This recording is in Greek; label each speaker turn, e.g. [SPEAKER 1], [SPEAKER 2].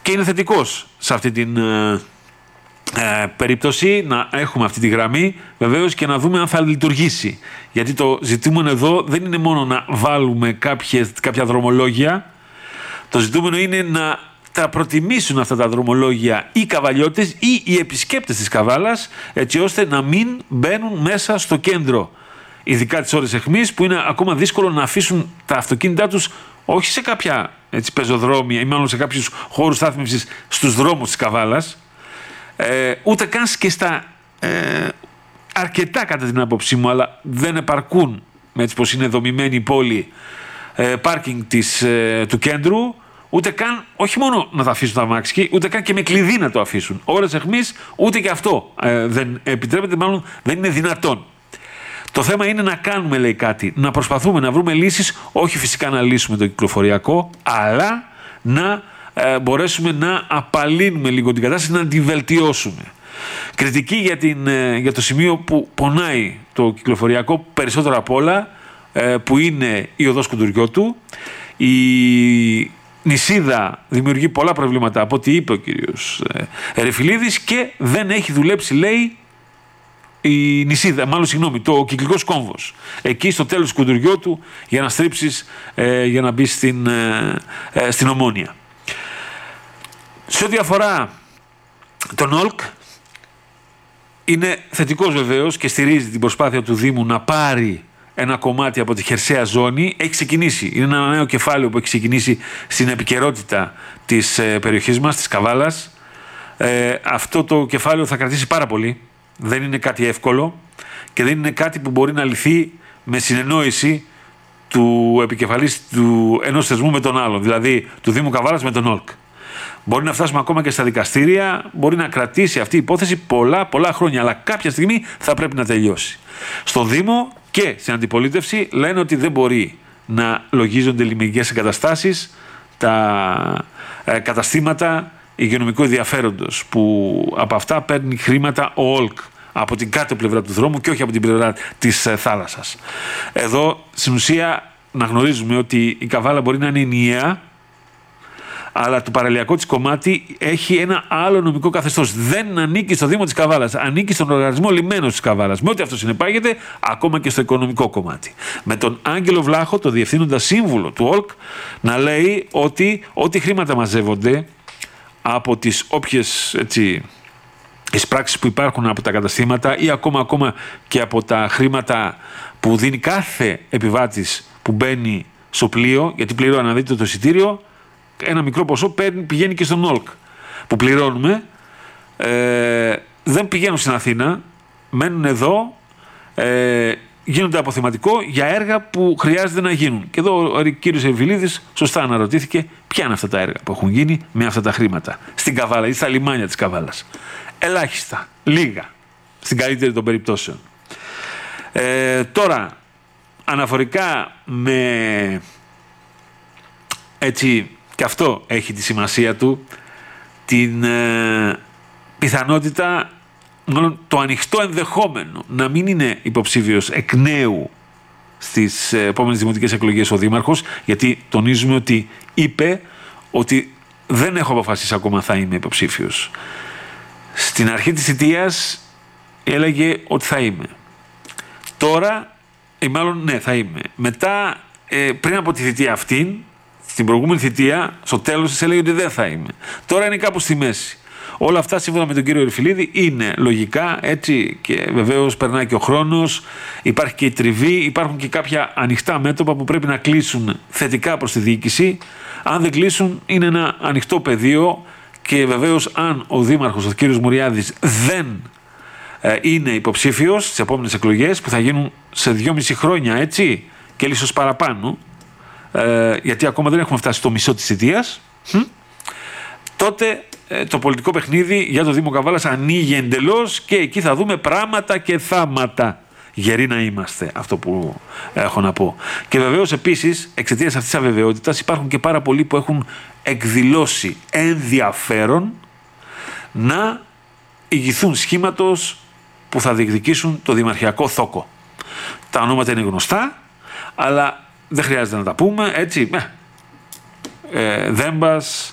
[SPEAKER 1] Και είναι θετικός σε αυτή την περίπτωση να έχουμε αυτή τη γραμμή, βεβαίως, και να δούμε αν θα λειτουργήσει. Γιατί το ζητούμενο εδώ δεν είναι μόνο να βάλουμε κάποια δρομολόγια. Το ζητούμενο είναι να τα προτιμήσουν αυτά τα δρομολόγια οι καβαλιώτες ή οι επισκέπτες της Καβάλας, έτσι ώστε να μην μπαίνουν μέσα στο κέντρο. Ειδικά τις ώρες αιχμής, που είναι ακόμα δύσκολο να αφήσουν τα αυτοκίνητά τους όχι σε κάποια πεζοδρόμια ή μάλλον σε κάποιους χώρους στάθμευσης στους δρόμους της Καβάλας, ούτε καν και στα αρκετά, κατά την άποψή μου, αλλά δεν επαρκούν, έτσι πως είναι δομημένη η πόλη, πάρκινγκ του κέντρου, ούτε καν, όχι μόνο να τα αφήσουν τα αμάξι, ούτε καν και με κλειδί να το αφήσουν. Ώρες αιχμής, ούτε και αυτό δεν επιτρέπεται, μάλλον δεν είναι δυνατόν. Το θέμα είναι να κάνουμε, λέει, κάτι, να προσπαθούμε να βρούμε λύσεις, όχι φυσικά να λύσουμε το κυκλοφοριακό, αλλά να μπορέσουμε να απαλύνουμε λίγο την κατάσταση, να την βελτιώσουμε. Κριτική για το σημείο που πονάει το κυκλοφοριακό περισσότερο απ' όλα, που είναι η οδός Κουντουριώτου. Η νησίδα δημιουργεί πολλά προβλήματα, από ό,τι είπε ο κύριος Ερεφιλίδης, και δεν έχει δουλέψει, λέει, η νησίδα, μάλλον συγγνώμη, το κυκλικός κόμβος. Εκεί στο τέλος του Κουντουριώτου, για να στρίψεις, για να μπεις στην Ομόνια. Σε ό,τι αφορά τον ΟΛΚ, είναι θετικός βεβαίως και στηρίζει την προσπάθεια του Δήμου να πάρει ένα κομμάτι από τη χερσαία ζώνη. Έχει ξεκινήσει. Είναι ένα νέο κεφάλαιο που έχει ξεκινήσει στην επικαιρότητα της περιοχής μας, της Καβάλας. Αυτό το κεφάλαιο θα κρατήσει πάρα πολύ. Δεν είναι κάτι εύκολο και δεν είναι κάτι που μπορεί να λυθεί με συνεννόηση του επικεφαλής του ενός θεσμού με τον άλλον, δηλαδή του Δήμου Καβάλας με τον ΟΛΚ. Μπορεί να φτάσουμε ακόμα και στα δικαστήρια, μπορεί να κρατήσει αυτή η υπόθεση πολλά χρόνια, αλλά κάποια στιγμή θα πρέπει να τελειώσει. Στον Δήμο και στην αντιπολίτευση λένε ότι δεν μπορεί να λογίζονται λιμενικές εγκαταστάσεις, τα καταστήματα υγειονομικού ενδιαφέροντος, που από αυτά παίρνει χρήματα ο ΟΛΚ από την κάτω πλευρά του δρόμου και όχι από την πλευρά της θάλασσας. Εδώ στην ουσία να γνωρίζουμε ότι η Καβάλα μπορεί να είναι ενιαία, αλλά το παραλιακό της κομμάτι έχει ένα άλλο νομικό καθεστώς. Δεν ανήκει στο Δήμο της Καβάλας, ανήκει στον οργανισμό λιμένος της Καβάλας. Με ό,τι αυτό συνεπάγεται, ακόμα και στο οικονομικό κομμάτι. Με τον Άγγελο Βλάχο, το διευθύνοντα σύμβουλο του ΟΛΚ, να λέει ότι ό,τι χρήματα μαζεύονται από τις όποιες πράξεις που υπάρχουν από τα καταστήματα ή ακόμα και από τα χρήματα που δίνει κάθε επιβάτης που μπαίνει στο πλοίο, γιατί πληρώνει, να δείτε το εισιτήριο, ένα μικρό ποσό πηγαίνει και στον ΟΛΚ που πληρώνουμε, δεν πηγαίνουν στην Αθήνα, μένουν εδώ, γίνονται αποθεματικό για έργα που χρειάζεται να γίνουν. Και εδώ ο κύριος Ερβιλίδης σωστά αναρωτήθηκε ποια είναι αυτά τα έργα που έχουν γίνει με αυτά τα χρήματα στην Καβάλα ή στα λιμάνια της Καβάλας. Ελάχιστα, λίγα, στην καλύτερη των περιπτώσεων. Τώρα, αναφορικά με, έτσι, και αυτό έχει τη σημασία του, την πιθανότητα, μάλλον το ανοιχτό ενδεχόμενο να μην είναι υποψήφιος εκ νέου στις επόμενες δημοτικές εκλογές ο Δήμαρχος, γιατί τονίζουμε ότι είπε ότι δεν έχω αποφασίσει ακόμα θα είμαι υποψήφιος. Στην αρχή της θητείας έλεγε ότι θα είμαι. Τώρα, μάλλον ναι, θα είμαι. Μετά, πριν από τη θητεία αυτήν, στην προηγούμενη θητεία, στο τέλος της έλεγε ότι δεν θα είμαι. Τώρα είναι κάπου στη μέση. Όλα αυτά, σύμφωνα με τον κύριο Ερφιλίδη, είναι λογικά, έτσι, και βεβαίως περνάει και ο χρόνος, υπάρχει και η τριβή, υπάρχουν και κάποια ανοιχτά μέτωπα που πρέπει να κλείσουν θετικά προς τη διοίκηση. Αν δεν κλείσουν, είναι ένα ανοιχτό πεδίο και βεβαίως αν ο Δήμαρχος, ο κύριος Μουριάδης, δεν είναι υποψήφιος στις επόμενες εκλογές που θα γίνουν σε 2,5 χρόνια, έτσι, και ίσως παραπάνω, γιατί ακόμα δεν έχουμε φτάσει στο μισό της θητείας, τότε το πολιτικό παιχνίδι για το Δήμο Καβάλας ανοίγει εντελώς και εκεί θα δούμε πράγματα και θάματα. Γεροί να είμαστε, αυτό που έχω να πω. Και βεβαίως επίσης, εξαιτίας αυτής της αβεβαιότητας, υπάρχουν και πάρα πολλοί που έχουν εκδηλώσει ενδιαφέρον να ηγηθούν σχήματος που θα διεκδικήσουν το δημαρχιακό θόκο. Τα ονόματα είναι γνωστά, αλλά δεν χρειάζεται να τα πούμε, έτσι. Δέμπας,